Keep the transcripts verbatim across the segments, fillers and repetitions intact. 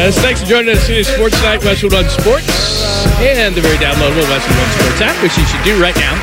Yes, thanks for joining us here Sports Night, Westwood One Sports, and the very downloadable Westwood One Sports app, which you should do right now.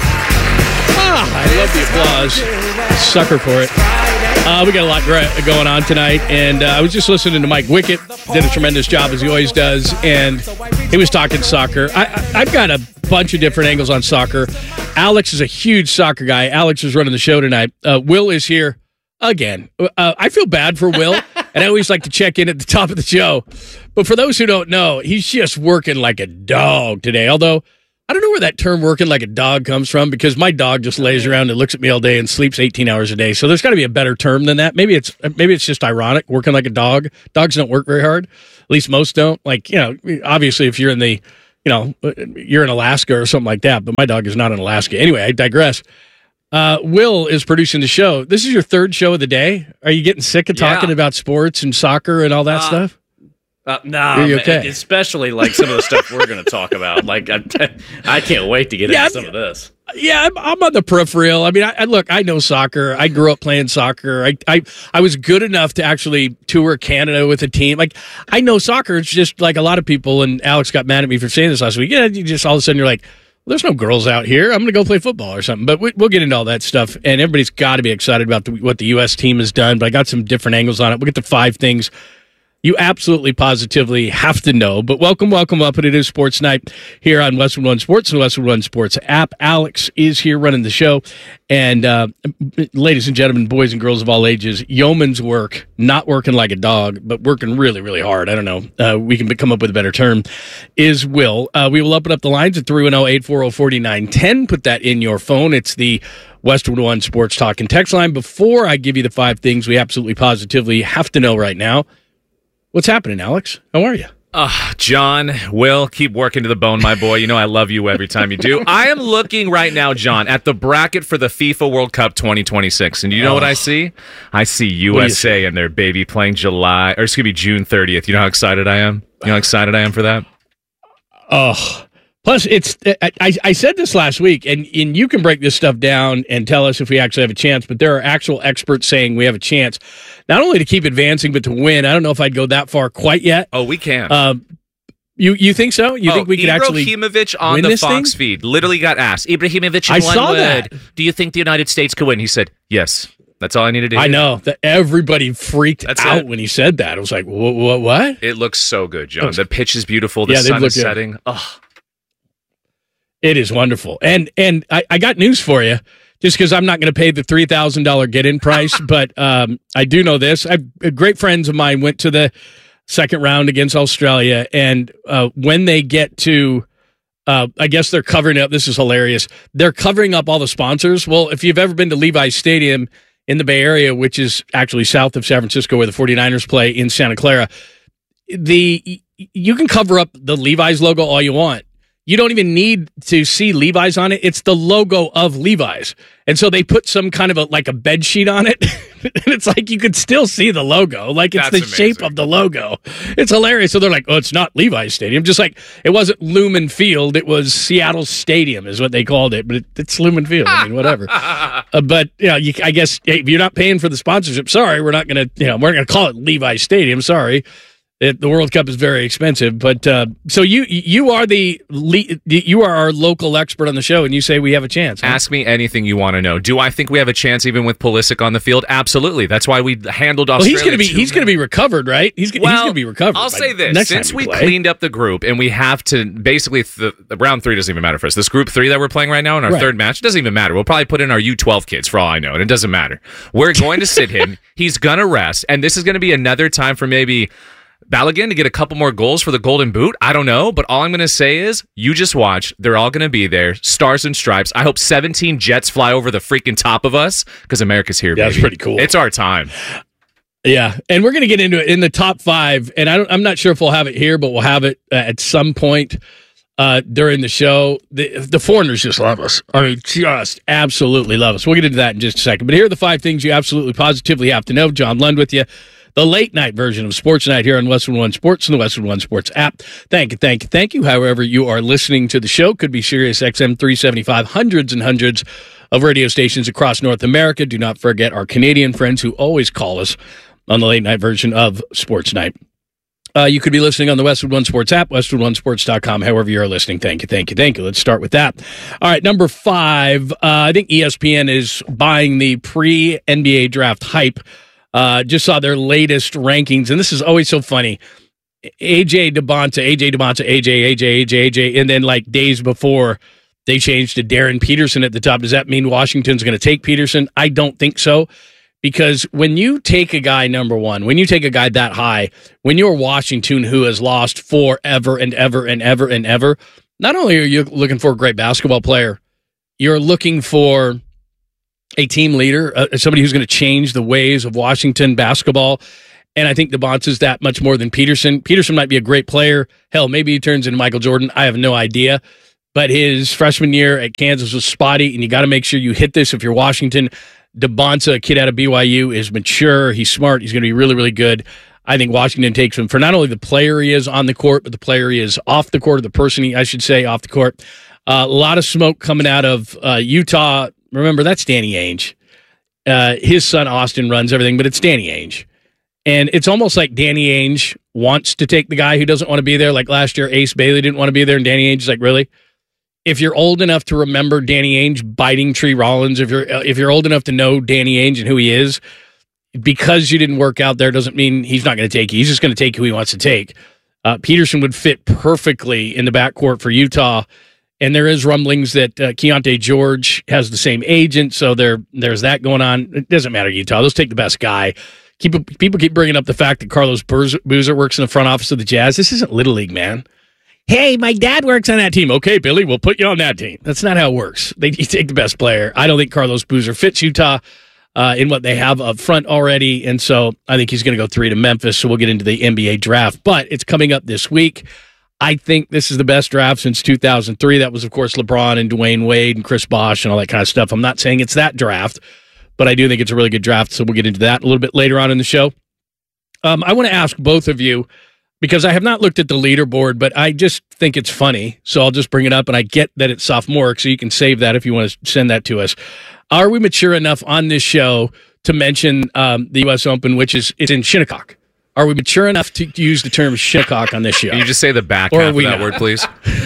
Ah, I love the applause. Sucker for it. Uh, we got a lot going on tonight, and uh, I was just listening to Mike Wickett. Did a tremendous job, as he always does, and he was talking soccer. I, I, I've got a bunch of different angles on soccer. Alex is a huge soccer guy. Alex is running the show tonight. Uh, Will is here again. Uh, I feel bad for Will, and I always like to check in at the top of the show. But for those who don't know, he's just working like a dog today, although I don't know where that term working like a dog comes from, because my dog just lays around and looks at me all day and sleeps eighteen hours a day. So there's got to be a better term than that. Maybe it's maybe it's just ironic, working like a dog. Dogs don't work very hard. At least most don't. Like, you know, obviously if you're in the, you know, you're in Alaska or something like that, but my dog is not in Alaska. Anyway, I digress. Uh, Will is producing the show. This is your third show of the day. Are you getting sick of talking yeah. about sports and soccer and all that uh, stuff? Uh, no, nah, okay? Especially like some of the stuff we're going to talk about. Like, I, I can't wait to get yeah, into some of this. Yeah, I'm, I'm on the peripheral. I mean, I, I look, I know soccer. I grew up playing soccer. I, I, I was good enough to actually tour Canada with a team. Like, I know soccer. It's just like a lot of people, and Alex got mad at me for saying this last week. Yeah, you just all of a sudden you're like, well, there's no girls out here. I'm going to go play football or something. But we, we'll get into all that stuff, and everybody's got to be excited about the, what the U S team has done. But I got some different angles on it. We'll get to five things you absolutely positively have to know. But welcome, welcome up. And it is Sports Night here on Westwood One Sports and the Westwood One Sports app. Alex is here running the show. And uh, ladies and gentlemen, boys and girls of all ages, yeoman's work, not working like a dog, but working really, really hard. I don't know. Uh, we can come up with a better term, is Will. Uh, we will open up the lines at three one zero, eight four zero, four nine one zero. Put that in your phone. It's the Westwood One Sports Talk and Text line. Before I give you the five things we absolutely positively have to know right now, what's happening, Alex? How are you? Uh, John, Will, keep working to the bone, my boy. You know I love you every time you do. I am looking right now, John, at the bracket for the FIFA World Cup twenty twenty-six. And you know oh. what I see? I see U S A and their baby playing July, or excuse me, June thirtieth. You know how excited I am? You know how excited I am for that? Oh, plus, it's I, I said this last week, and, and you can break this stuff down and tell us if we actually have a chance, but there are actual experts saying we have a chance, not only to keep advancing, but to win. I don't know if I'd go that far quite yet. Oh, we can. Um, you you think so? You oh, think we could actually Ibrahimovic on the Fox thing? feed literally got asked, Ibrahimovic in I one saw word, that. do you think the United States could win? He said, yes. That's all I needed to hear. I know. that everybody freaked That's out it. when he said that. I was like, what? What? what? It looks so good, John. The pitch is beautiful. The yeah, sun is good. setting. Oh. It is wonderful. And and I, I got news for you, just because I'm not going to pay the three thousand dollars get-in price, but um, I do know this. I, great friends of mine went to the second round against Australia, and uh, when they get to, uh, I guess they're covering up, this is hilarious, they're covering up all the sponsors. Well, if you've ever been to Levi's Stadium in the Bay Area, which is actually south of San Francisco where the 49ers play in Santa Clara, the you can cover up the Levi's logo all you want. You don't even need to see Levi's on it. It's the logo of Levi's. And so they put some kind of a, like a bed sheet on it. And it's like you could still see the logo. Like it's That's the amazing. shape of the logo. It's hilarious. So they're like, oh, it's not Levi's Stadium. Just like it wasn't Lumen Field. It was Seattle Stadium is what they called it. But it, it's Lumen Field. I mean, whatever. uh, but, you know, you, I guess hey, if you're not paying for the sponsorship, sorry, we're not going to, you know, we're going to call it Levi's Stadium. Sorry. It, the World Cup is very expensive, but uh, so you you are the you are our local expert on the show, and you say we have a chance. Huh? Ask me anything you want to know. Do I think we have a chance even with Pulisic on the field? Absolutely. That's why we handled Australia. Well, he's going to be he's going to be recovered, right? He's, well, he's going to be recovered. I'll say this: since we, we cleaned up the group, and we have to basically the, the round three doesn't even matter for us. This group three that we're playing right now in our right. third match doesn't even matter. We'll probably put in our U twelve kids for all I know, and it doesn't matter. We're going to sit him. He's going to rest, and this is going to be another time for maybe Balogun to get a couple more goals for the Golden Boot. I don't know, but all I'm going to say is you just watch. They're all going to be there. Stars and stripes. I hope seventeen jets fly over the freaking top of us because America's here, yeah, baby. That's pretty cool. It's our time. Yeah, and we're going to get into it in the top five, and I don't, I'm not sure if we'll have it here, but we'll have it uh, at some point uh, during the show. The, the foreigners just love us. I mean, just absolutely love us. We'll get into that in just a second. But here are the five things you absolutely positively have to know. John Lund with you. The late night version of Sports Night here on Westwood One Sports and the Westwood One Sports app. Thank you, thank you, thank you. However you are listening to the show, could be Sirius X M three seventy-five, hundreds and hundreds of radio stations across North America. Do not forget our Canadian friends who always call us on the late night version of Sports Night. Uh, you could be listening on the Westwood One Sports app, westwood one sports dot com, however you're listening. Thank you, thank you, thank you. Let's start with that. All right, number five, uh, I think E S P N is buying the pre-N B A draft hype. Uh, just saw their latest rankings, and this is always so funny. A J DeBonta, A J DeBonta, A J, A J, A J, A J, and then like days before, they changed to Darren Peterson at the top. Does that mean Washington's going to take Peterson? I don't think so. Because when you take a guy number one, when you take a guy that high, when you're Washington who has lost forever and ever and ever and ever, not only are you looking for a great basketball player, you're looking for a team leader, uh, somebody who's going to change the ways of Washington basketball. And I think DeBonta's that much more than Peterson. Peterson might be a great player. Hell, maybe he turns into Michael Jordan. I have no idea. But his freshman year at Kansas was spotty, and you got to make sure you hit this if you're Washington. DeBonta, a kid out of B Y U, is mature. He's smart. He's going to be really, really good. I think Washington takes him for not only the player he is on the court, but the player he is off the court, or the person he, I should say, off the court. Uh, a lot of smoke coming out of uh, Utah. Remember, that's Danny Ainge. Uh, his son, Austin, runs everything, but it's Danny Ainge. And it's almost like Danny Ainge wants to take the guy who doesn't want to be there. Like last year, Ace Bailey didn't want to be there, and Danny Ainge is like, really? If you're old enough to remember Danny Ainge biting Tree Rollins, if you're if you're old enough to know Danny Ainge and who he is, because you didn't work out there doesn't mean he's not going to take you. He's just going to take who he wants to take. Uh, Peterson would fit perfectly in the backcourt for Utah, and there is rumblings that uh, Keontae George has the same agent, so there there's that going on. It doesn't matter, Utah. Let's take the best guy. Keep, people keep bringing up the fact that Carlos Boozer works in the front office of the Jazz. This isn't Little League, man. Hey, my dad works on that team. Okay, Billy, we'll put you on that team. That's not how it works. They you take the best player. I don't think Carlos Boozer fits Utah uh, in what they have up front already, and so I think he's going to go three to Memphis, so we'll get into the N B A draft. But it's coming up this week. I think this is the best draft since two thousand three. That was, of course, LeBron and Dwayne Wade and Chris Bosh and all that kind of stuff. I'm not saying it's that draft, but I do think it's a really good draft, so we'll get into that a little bit later on in the show. Um, I want to ask both of you, because I have not looked at the leaderboard, but I just think it's funny, so I'll just bring it up, and I get that it's sophomoric, so you can save that if you want to send that to us. Are we mature enough on this show to mention um, the U S Open, which is it's in Shinnecock? Are we mature enough to use the term Shinnecock on this show? Can you just say the back or half of that not? word, please?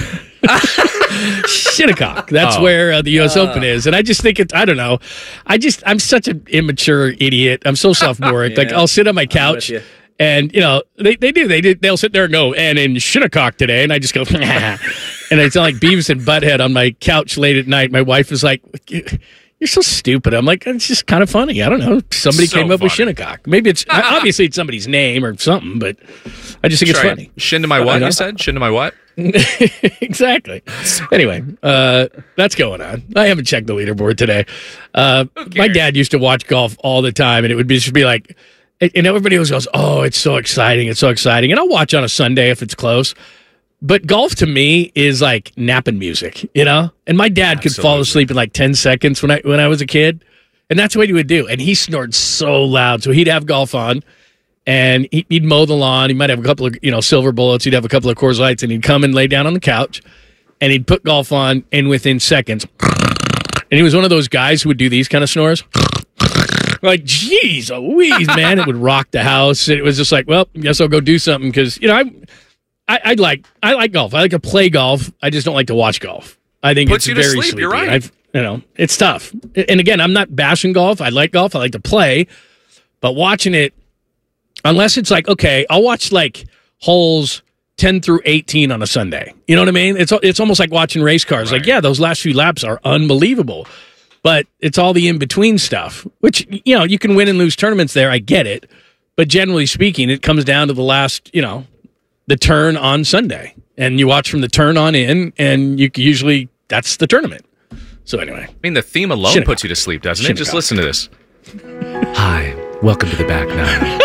Shinnecock. That's oh. where uh, the U S Uh. Open is. And I just think it, I don't know. I just, I'm such an immature idiot. I'm so sophomoric. yeah. Like, I'll sit on my couch. And, you know, they, they do. They do. They'll sit there and go, and in Shinnecock today. And I just go, and I sound like Beavis and Butthead on my couch late at night. My wife is like, you're so stupid. I'm like, it's just kind of funny. I don't know. Somebody so came up funny. with Shinnecock. Maybe it's, obviously it's somebody's name or something, but I just think Try it's funny. It. Shin to my what, you said? Shin to my what? Exactly. Anyway, uh, that's going on. I haven't checked the leaderboard today. Uh, my dad used to watch golf all the time, and it would be, just be like, and everybody always goes, oh, it's so exciting. It's so exciting. And I'll watch on a Sunday if it's close. But golf to me is like napping music, you know? And my dad Absolutely. could fall asleep in like ten seconds when I when I was a kid. And that's what he would do. And he snored so loud. So he'd have golf on, and he'd mow the lawn. He might have a couple of, you know, silver bullets. He'd have a couple of Coors Lights, and he'd come and lay down on the couch, and he'd put golf on, and within seconds, and he was one of those guys who would do these kind of snores. Like, geez, Louise, man, it would rock the house. It was just like, well, I guess I'll go do something because, you know, I, I, I like I like golf. I like to play golf. I just don't like to watch golf. I think Puts it's you very to sleep. sleepy. You're right. I've, you know, it's tough. And again, I'm not bashing golf. I like golf. I like to play, but watching it, unless it's like, okay, I'll watch like holes ten through eighteen on a Sunday. You know what I mean? It's it's almost like watching race cars. Right. Like, yeah, those last few laps are unbelievable. But it's all the in-between stuff, which, you know, you can win and lose tournaments there. I get it. But generally speaking, it comes down to the last, you know, the turn on Sunday. And you watch from the turn on in, and you usually, that's the tournament. So anyway. I mean, the theme alone Shinnecock. puts you to sleep, doesn't Shinnecock. it? Just listen to this. Hi, welcome to the back nine.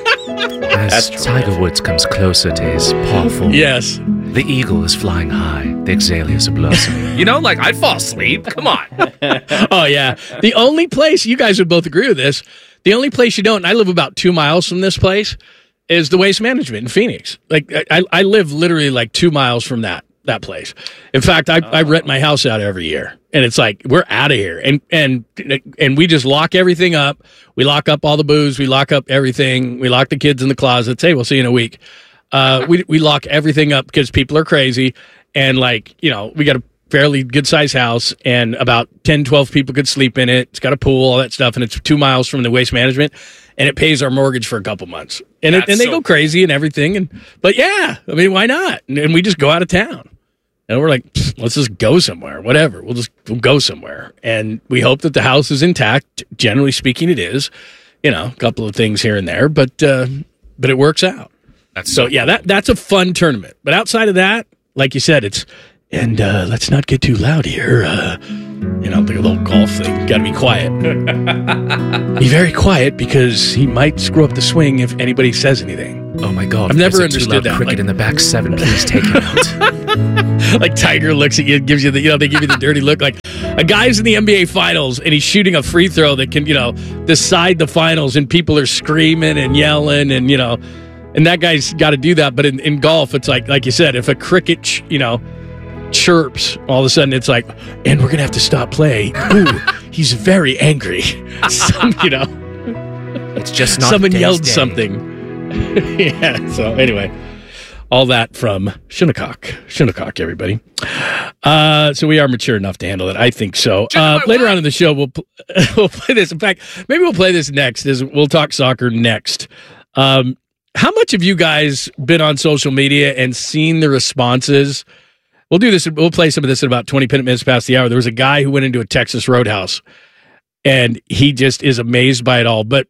As That's Tiger terrific. Woods comes closer to his powerful, yes, the eagle is flying high. The azaleas are blossoming. You know, like, I'd fall asleep. Come on. Oh, yeah. The only place, you guys would both agree with this, the only place you don't, and I live about two miles from this place, is the Waste Management in Phoenix. Like, I, I live literally like two miles from that that place. In fact, I, I rent my house out every year. And it's like, we're out of here. And and and we just lock everything up. We lock up all the booze. We lock up everything. We lock the kids in the closet. Hey, we'll see you in a week. Uh, we we lock everything up because people are crazy, and like you know, we got a fairly good sized house, and about ten, twelve people could sleep in it. It's got a pool, all that stuff, and it's two miles from the Waste Management, and it pays our mortgage for a couple months. And it, and they so go crazy and everything, and but yeah, I mean, why not? And, and we just go out of town. And we're like, let's just go somewhere, whatever. We'll just we'll go somewhere. And we hope that the house is intact. Generally speaking, it is. You know, a couple of things here and there, but uh, but it works out. That's so, so yeah, cool. that that's a fun tournament. But outside of that, like you said, it's, and uh, let's not get too loud here. Uh, you know, like a little golf thing. Got to be quiet. Be very quiet because he might screw up the swing if anybody says anything. Oh my God! I've never understood that. Cricket like, in the back seven, please take it out. Like Tiger looks at you, gives you the, you know, they give you the dirty look. Like a guy's in the N B A Finals and he's shooting a free throw that can, you know, decide the finals, and people are screaming and yelling, and you know, and that guy's got to do that. But in, in golf, it's like, like you said, if a cricket, ch- you know, chirps, all of a sudden it's like, and we're gonna have to stop play. Ooh, he's very angry. Some, you know, it's just not someone yelled day. something. Yeah, so anyway, all that from Shinnecock. Shinnecock, everybody. Uh, so we are mature enough to handle it. I think so. Uh, later on in the show, we'll, pl- we'll play this. In fact, maybe we'll play this next. Is We'll talk soccer next. Um, how much have you guys been on social media and seen the responses? We'll do this. We'll play some of this in about twenty minutes past the hour. There was a guy who went into a Texas Roadhouse, and he just is amazed by it all. But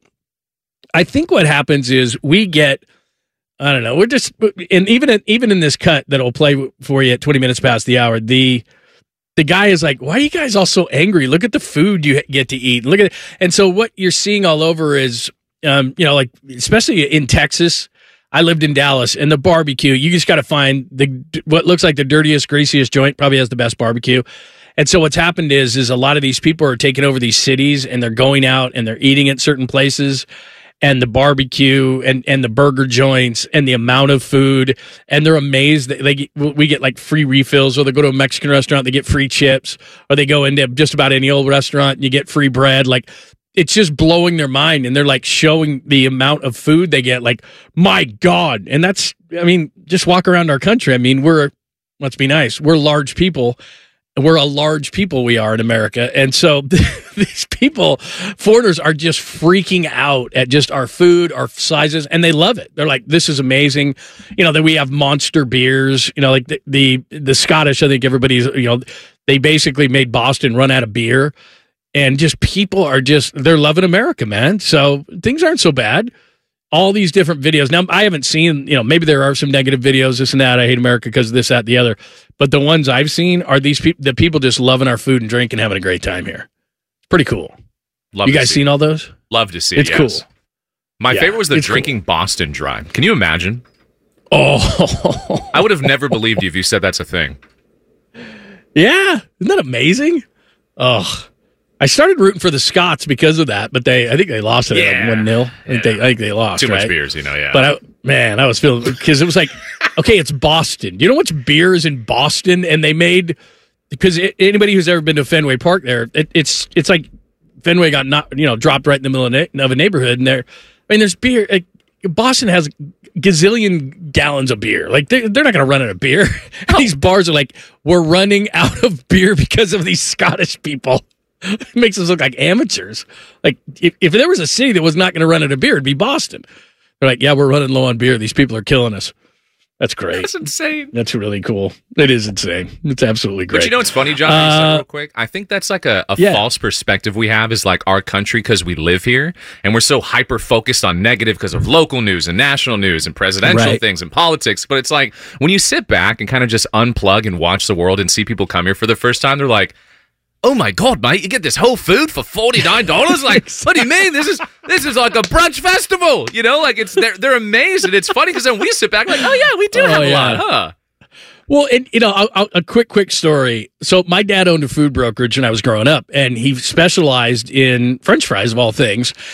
I think what happens is we get, I don't know, we're just, and even in, even in this cut that'll play for you at twenty minutes past the hour, the the guy is like, why are you guys all so angry? Look at the food you get to eat. Look at it. And so what you're seeing all over is, um, you know, like, especially in Texas, I lived in Dallas, and the barbecue, you just got to find the what looks like the dirtiest, greasiest joint, probably has the best barbecue. And so what's happened is, is a lot of these people are taking over these cities, and they're going out and they're eating at certain places. And the barbecue and, and the burger joints and the amount of food, and they're amazed that they get, we get like free refills, or they go to a Mexican restaurant, they get free chips, or they go into just about any old restaurant and you get free bread. Like, it's just blowing their mind, and they're like showing the amount of food they get. Like, my God. And that's, I mean, just walk around our country. I mean, we're, let's be nice, we're large people. We're a large people, we are in America. And so these people, foreigners, are just freaking out at just our food, our sizes, and they love it. They're like, this is amazing. You know, that we have monster beers, you know, like the, the, the Scottish, I think everybody's, you know, they basically made Boston run out of beer. And just people are just, they're loving America, man. So things aren't so bad. All these different videos. Now, I haven't seen, you know, maybe there are some negative videos, this and that. I hate America because of this, that, the other. But the ones I've seen are these people, the people just loving our food and drink and having a great time here. It's pretty cool. Love you guys see seen it. all those? Love to see it. It's yes. cool. My yeah, favorite was the drinking cool. Boston Dry. Can you imagine? Oh. I would have never believed you if you said that's a thing. Yeah. Isn't that amazing? Oh. I started rooting for the Scots because of that, but they, I think they lost it yeah. at one nil. I think, yeah. they, I think they lost, Too right? much beers, you know, yeah. But, I, man, I was feeling, because it was like, okay, it's Boston. You know what's beer is in Boston? And they made, because it, anybody who's ever been to Fenway Park there, it, it's it's like Fenway got not, you know, dropped right in the middle of, na- of a neighborhood. And there, I mean, there's beer. Like, Boston has gazillion gallons of beer. Like, they're, they're not going to run out of beer. Oh. These bars are like, we're running out of beer because of these Scottish people. It makes us look like amateurs. Like, if, if there was a city that was not going to run out of beer, it'd be Boston. They're like, yeah, we're running low on beer. These people are killing us. That's great. That's insane. That's really cool. It is insane. It's absolutely great. But you know what's funny, John? Uh, real quick, I think that's like a, a yeah. false perspective we have is like our country because we live here, and we're so hyper focused on negative because of local news and national news and presidential right. things and politics. But it's like when you sit back and kind of just unplug and watch the world and see people come here for the first time, they're like, oh my God, mate! You get this whole food for forty nine dollars. Like, what do you mean? This is this is like a brunch festival. You know, like it's they're they're amazed, and it's funny because then we sit back like, oh yeah, we do oh, have a yeah. lot, huh? Well, and you know, I'll, I'll, a quick quick story. So my dad owned a food brokerage when I was growing up, and he specialized in French fries of all things.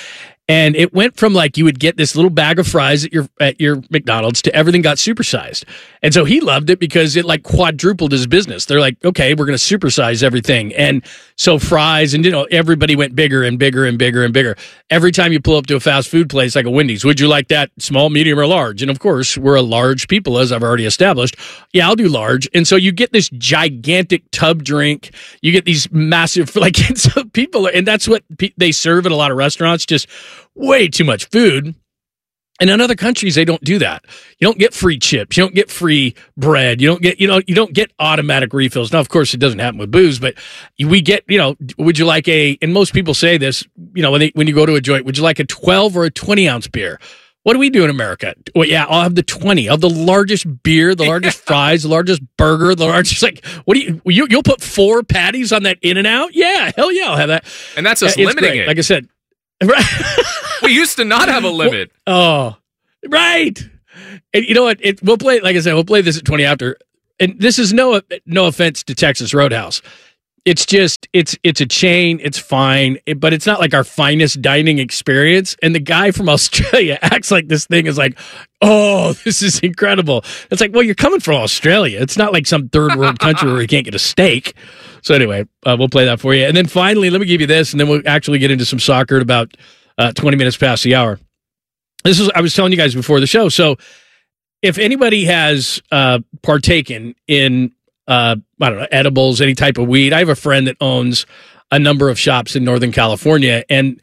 And it went from like you would get this little bag of fries at your at your McDonald's to everything got supersized. And so he loved it because it like quadrupled his business. They're like, okay, we're going to supersize everything. And so fries and, you know, everybody went bigger and bigger and bigger and bigger. Every time you pull up to a fast food place like a Wendy's, would you like that small, medium, or large? And of course, we're a large people, as I've already established. Yeah, I'll do large. And so you get this gigantic tub drink. You get these massive, like, and so people, and that's what pe- they serve at a lot of restaurants, just way too much food. And in other countries, they don't do that. You don't get free chips. You don't get free bread. You don't get, you know, you don't get automatic refills. Now, of course, it doesn't happen with booze, but we get, you know, would you like a, and most people say this, you know, when they, when you go to a joint, would you like a twelve or a twenty ounce beer? What do we do in America? Well, yeah, I'll have the twenty. I'll have the largest beer, the largest fries, the largest burger, the largest, like, what do you, you you'll put four patties on that In-N-Out? Yeah, hell yeah, I'll have that. And that's us uh, limiting great. it. Like I said, right. We used to not have a limit. Oh, right. And you know what? It, we'll play, like I said, we'll play this at twenty after. And this is no no offense to Texas Roadhouse. It's just, it's it's a chain. It's fine. It, but it's not like our finest dining experience. And the guy from Australia acts like this thing is like, oh, this is incredible. It's like, well, you're coming from Australia. It's not like some third world country where you can't get a steak. So anyway, uh, we'll play that for you. And then finally, let me give you this, and then we'll actually get into some soccer at about uh, twenty minutes past the hour. This is, I was telling you guys before the show. So if anybody has uh, partaken in, uh, I don't know, edibles, any type of weed, I have a friend that owns a number of shops in Northern California, and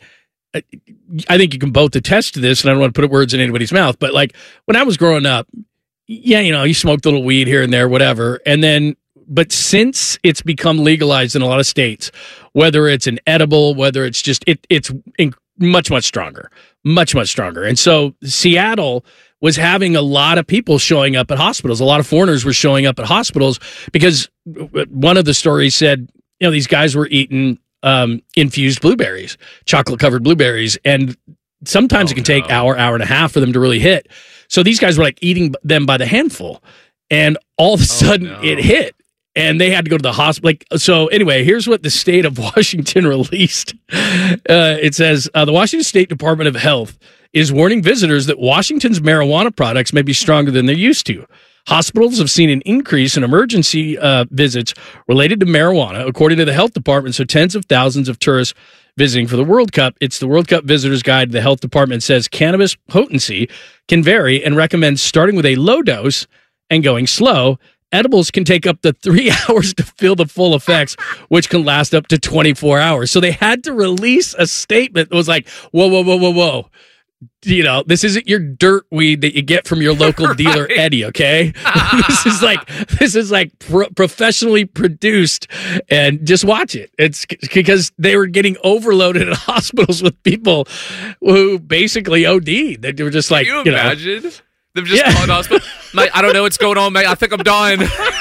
I think you can both attest to this, and I don't want to put words in anybody's mouth, but like when I was growing up, yeah, you know, you smoked a little weed here and there, whatever, and then but since it's become legalized in a lot of states, whether it's an edible, whether it's just, it, it's in, much, much stronger, much, much stronger. And so Seattle was having a lot of people showing up at hospitals. A lot of foreigners were showing up at hospitals because one of the stories said, you know, these guys were eating um, infused blueberries, chocolate covered blueberries. And sometimes oh, it can no. take hour, hour and a half for them to really hit. So these guys were like eating them by the handful. And all of a sudden oh, no. it hit. And they had to go to the hospital. Like, so anyway, here's what the state of Washington released. Uh, it says, uh, the Washington State Department of Health is warning visitors that Washington's marijuana products may be stronger than they're used to. Hospitals have seen an increase in emergency uh, visits related to marijuana, according to the health department. So tens of thousands of tourists visiting for the World Cup. It's the World Cup Visitor's Guide. The health department says cannabis potency can vary and recommends starting with a low dose and going slow. Edibles can take up to three hours to feel the full effects, which can last up to twenty-four hours. So they had to release a statement that was like, whoa, whoa, whoa, whoa, whoa. You know, this isn't your dirt weed that you get from your local right. dealer, Eddie, okay? This is like, this is like pro- professionally produced, and just watch it. It's because they were getting overloaded at hospitals with people who basically O D'd. They were just like, Can you you imagine? Know, They've just yeah. called hospital. Mate, I don't know what's going on, mate. I think I'm dying.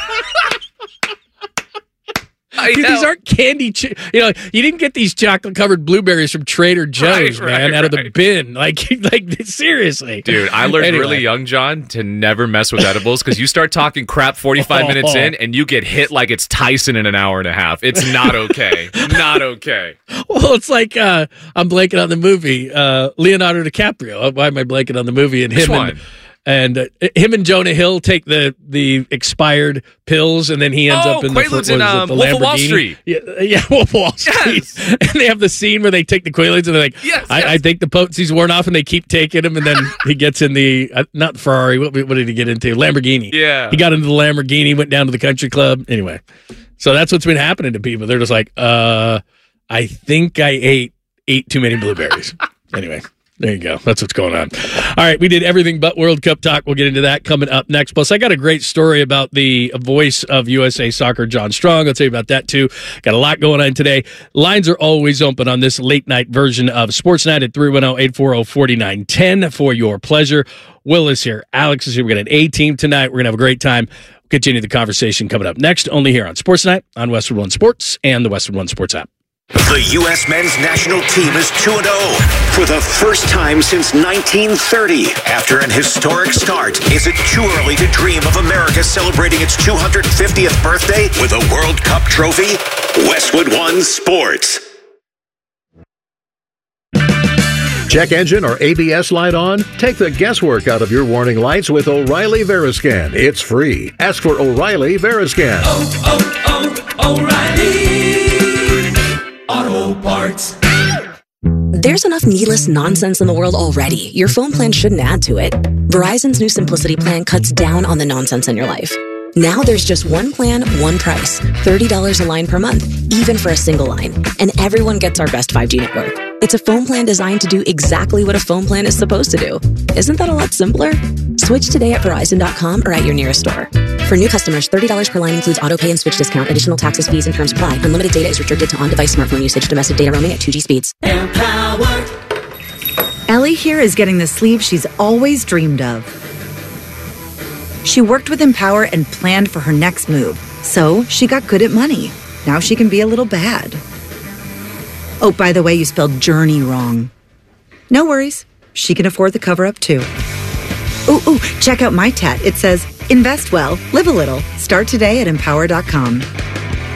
Dude, these aren't candy. Ch- you know, you didn't get these chocolate covered blueberries from Trader Joe's, right, man, right, out of right. the bin. Like, like seriously, dude. I learned anyway. really young, John, to never mess with edibles because you start talking crap forty-five oh. minutes in, and you get hit like it's Tyson in an hour and a half. It's not okay. Not okay. Well, it's like uh, I'm blanking on the movie uh, Leonardo DiCaprio. Why am I blanking on the movie? And him Which one? and. And uh, him and Jonah Hill take the, the expired pills, and then he ends oh, up in Quaaludes the, in um, the Wolf Lamborghini. of Wall Street. Yeah, yeah, Wolf of Wall Street. Yes. And they have the scene where they take the Quaaludes, and they're like, yes, I, yes. I think the potency's worn off, and they keep taking him, and then he gets in the, uh, not Ferrari, what, what did he get into? Lamborghini. Yeah. He got into the Lamborghini, went down to the country club. Anyway, so that's what's been happening to people. They're just like, uh, I think I ate, ate too many blueberries. Anyway. There you go. That's what's going on. All right, we did everything but World Cup talk. We'll get into that coming up next. Plus, I got a great story about the voice of U S A Soccer, John Strong. I'll tell you about that, too. Got a lot going on today. Lines are always open on this late-night version of Sports Night at three one zero, eight four zero, four nine one zero for your pleasure. Will is here. Alex is here. We're going to have an A-team tonight. We're going to have a great time. We'll continue the conversation coming up next, only here on Sports Night on Westwood One Sports and the Westwood One Sports app. The U S men's national team is two and oh for the first time since nineteen thirty. After an historic start, is it too early to dream of America celebrating its two hundred fiftieth birthday with a World Cup trophy? Westwood One Sports. Check engine or A B S light on? Take the guesswork out of your warning lights with O'Reilly Veriscan. It's free. Ask for O'Reilly Veriscan. Oh, oh, oh, O'Reilly Auto Parts. There's enough needless nonsense in the world already. Your phone plan shouldn't add to it. Verizon's new Simplicity plan cuts down on the nonsense in your life. Now there's just one plan, one price. thirty dollars a line per month, even for a single line. And everyone gets our best five G network. It's a phone plan designed to do exactly what a phone plan is supposed to do. Isn't that a lot simpler? Switch today at Verizon dot com or at your nearest store. For new customers, thirty dollars per line includes auto pay and switch discount. Additional taxes, fees, and terms apply. Unlimited data is restricted to on-device smartphone usage. Domestic data roaming at two G speeds. Empower. Ellie here is getting the sleeve she's always dreamed of. She worked with Empower and planned for her next move. So she got good at money. Now she can be a little bad. Oh, by the way, you spelled journey wrong. No worries. She can afford the cover-up too. Ooh, ooh, check out my tat. It says, invest well, live a little. Start today at empower dot com.